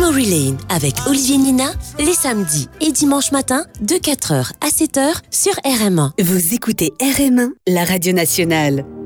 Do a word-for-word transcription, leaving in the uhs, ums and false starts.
Memory Lane avec Olivier Nina, les samedis et dimanches matins de quatre heures à sept heures sur R M un. Vous écoutez R M un, la radio nationale.